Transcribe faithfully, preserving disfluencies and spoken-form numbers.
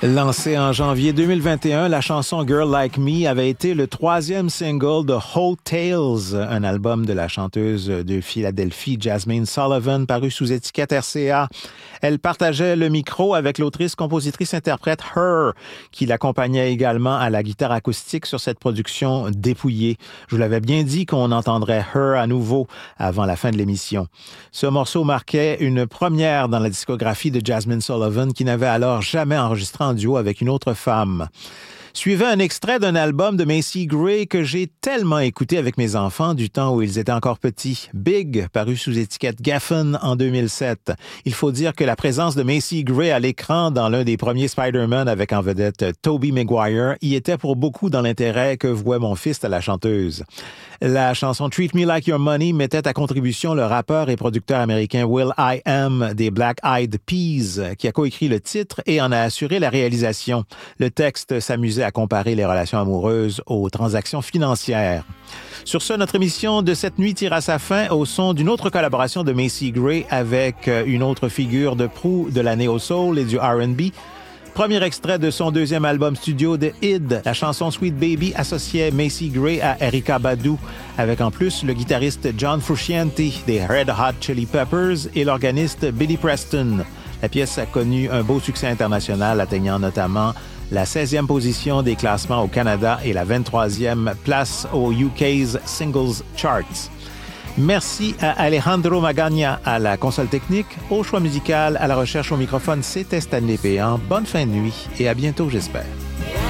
Lancée en janvier deux mille vingt et un, la chanson Girl Like Me avait été le troisième single de Whole Tales, un album de la chanteuse de Philadelphie Jasmine Sullivan, paru sous étiquette R C A. Elle partageait le micro avec l'autrice, compositrice, interprète Her, qui l'accompagnait également à la guitare acoustique sur cette production dépouillée. Je vous l'avais bien dit qu'on entendrait Her à nouveau avant la fin de l'émission. Ce morceau marquait une première dans la discographie de Jasmine Sullivan, qui n'avait alors jamais enregistré en duo avec une autre femme. Suivait un extrait d'un album de Macy Gray que j'ai tellement écouté avec mes enfants du temps où ils étaient encore petits. Big, paru sous étiquette Geffen en deux mille sept. Il faut dire que la présence de Macy Gray à l'écran dans l'un des premiers Spider-Man avec en vedette Tobey Maguire y était pour beaucoup dans l'intérêt que vouait mon fils à la chanteuse. La chanson Treat Me Like Your Money mettait à contribution le rappeur et producteur américain Will I Am des Black Eyed Peas, qui a coécrit le titre et en a assuré la réalisation. Le texte s'amusait à comparer les relations amoureuses aux transactions financières. Sur ce, notre émission de cette nuit tire à sa fin au son d'une autre collaboration de Macy Gray avec une autre figure de proue de la néo-soul et du R and B. Premier extrait de son deuxième album studio de Id, la chanson Sweet Baby associait Macy Gray à Erykah Badu, avec en plus le guitariste John Frusciante des Red Hot Chili Peppers et l'organiste Billy Preston. La pièce a connu un beau succès international, atteignant notamment la seizième position des classements au Canada et la vingt-troisième place au U K's Singles Charts. Merci à Alejandro Magagna à la console technique, au choix musical, à la recherche au microphone, c'était Stanley Péan. Bonne fin de nuit et à bientôt, j'espère.